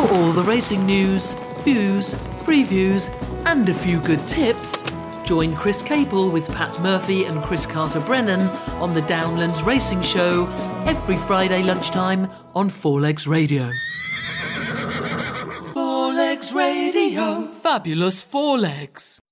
For all the racing news, views, previews and a few good tips, join Chris Capel with Pat Murphy and Chris Carter-Brennan on the Downlands Racing Show every Friday lunchtime on Four Legs Radio. Four Legs Radio. Fabulous Four Legs.